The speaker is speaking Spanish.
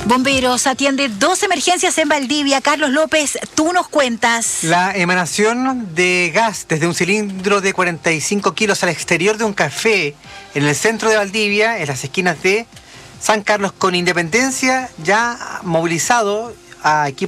Bomberos atiende 2 emergencias en Valdivia. Carlos López, tú nos cuentas. La emanación de gas desde un cilindro de 45 kilos al exterior de un café en el centro de Valdivia, en las esquinas de San Carlos con Independencia, ya movilizado a equipos